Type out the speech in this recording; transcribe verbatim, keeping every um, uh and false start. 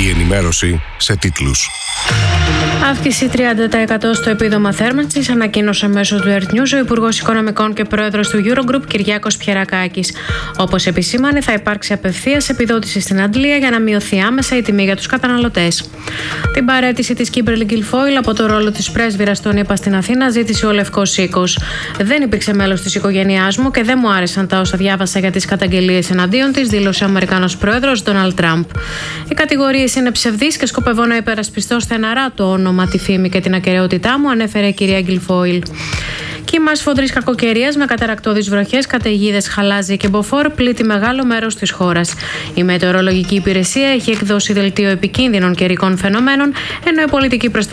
Η ενημέρωση σε τίτλους. Αύξηση τριάντα τοις εκατό στο επίδομα θέρμανσης ανακοίνωσε μέσω του Earth News ο Υπουργός Οικονομικών και Πρόεδρος του Eurogroup Κυριάκος Πιερακάκης. Όπως επισήμανε, θα υπάρξει απευθείας επιδότηση στην Αντλία για να μειωθεί άμεσα η τιμή για τους καταναλωτές. Την παραίτηση της Kimberly Guilfoyle από το ρόλο της πρέσβυρας των ΗΠΑ στην Αθήνα ζήτησε ο Λευκός Οίκος. Δεν υπήρξε μέλος της οικογένειάς μου και δεν μου άρεσαν τα όσα διάβασα για τις καταγγελίες εναντίον της, δήλωσε ο Αμερικανός Πρόεδρος Ντόναλντ Τραμπ. Οι κατηγορίες είναι ψευδείς και σκοπεύω να υπερασπιστώ στεναρά το όνομα, τη φήμη και την ακεραιότητά μου, ανέφερε η κυρία Γκιλφόιλ. Κύμα σφοδρής κακοκαιρίας με καταρακτώδεις βροχές, καταιγίδες, χαλάζι και μποφόρ πλήττει μεγάλο μέρος της χώρας. Η Μετεωρολογική Υπηρεσία έχει εκδώσει δελτίο επικίνδυνων καιρικών φαινομένων, ενώ η πολιτική προστασία